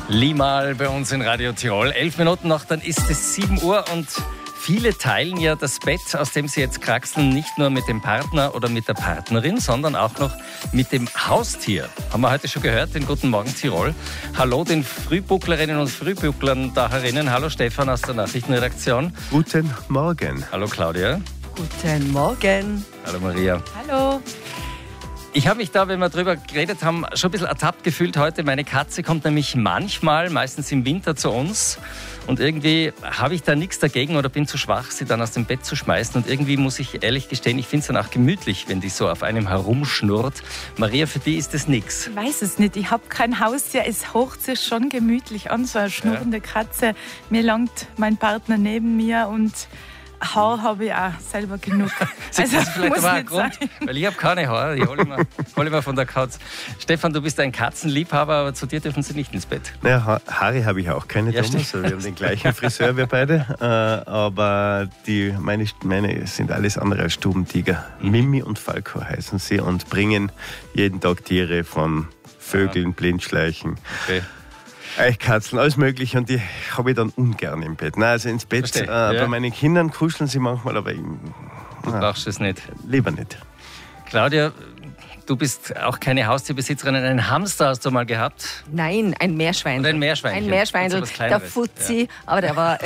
Limal bei uns in Radio Tirol. 11 Minuten noch, dann ist es 7 Uhr und viele teilen ja das Bett, aus dem sie jetzt kraxeln, nicht nur mit dem Partner oder mit der Partnerin, sondern auch noch mit dem Haustier. Haben wir heute schon gehört, den Guten Morgen Tirol. Hallo den Frühbucklerinnen und Frühbucklern da herinnen. Hallo Stefan aus der Nachrichtenredaktion. Guten Morgen. Hallo Claudia. Guten Morgen. Hallo Maria. Hallo. Ich habe mich da, wenn wir drüber geredet haben, schon ein bisschen ertappt gefühlt heute. Meine Katze kommt nämlich manchmal, meistens im Winter zu uns. Und irgendwie habe ich da nichts dagegen oder bin zu schwach, sie dann aus dem Bett zu schmeißen. Und irgendwie muss ich ehrlich gestehen, ich finde es dann auch gemütlich, wenn die so auf einem herumschnurrt. Maria, für die ist das nichts. Ich weiß es nicht. Ich habe kein Haustier. Es hocht sich schon gemütlich an, so eine schnurrende Katze. Mir langt mein Partner neben mir und Haar habe ich auch selber genug. Das ist vielleicht aber ein Grund, weil ich habe keine Haare, die hole ich mir von der Katze. Stefan, du bist ein Katzenliebhaber, aber zu dir dürfen sie nicht ins Bett. Naja, Haare habe ich auch keine, Ja, Thomas. Wir haben den gleichen Friseur, wir beide. Aber meine sind alles andere als Stubentiger. Mimi und Falco heißen sie und bringen jeden Tag Tiere von Vögeln, Blindschleichen. Okay. Eichkatzeln, alles mögliche, und die habe ich dann ungern im Bett. Nein, also ins Bett, bei meinen Kindern kuscheln sie manchmal, aber Du brauchst es nicht. lieber nicht. Claudia, du bist auch keine Haustierbesitzerin. Einen Hamster hast du mal gehabt? Nein, ein Meerschweinchen. Oder ein Meerschweinchen. Ein Meerschweinchen, Das ist was der Kleineres. Fuzzi, aber der war...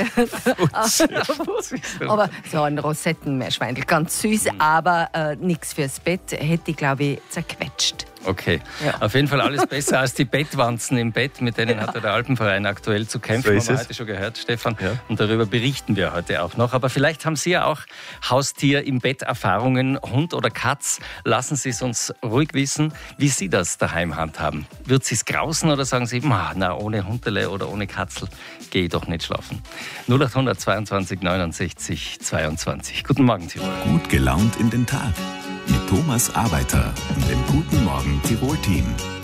aber so ein Rosettenmeerschweinchen, ganz süß, aber nichts fürs Bett, hätte ich, glaube ich, zerquetscht. Okay, Ja. auf jeden Fall alles besser als die Bettwanzen im Bett, mit denen hat der Alpenverein aktuell zu kämpfen. So ist Haben wir es. heute schon gehört, Stefan. Ja. Und darüber berichten wir heute auch noch. Aber vielleicht haben Sie ja auch Haustier im Bett Erfahrungen, Hund oder Katz. Lassen Sie es uns ruhig wissen, wie Sie das daheim handhaben. Wird Sie es grausen oder sagen Sie, na, ohne Hunderle oder ohne Katzel gehe ich doch nicht schlafen. 0800 22 69 22. Guten Morgen, Tirol. Gut gelaunt in den Tag mit Thomas Arbeiter und dem Guten Morgen Tirol-Team.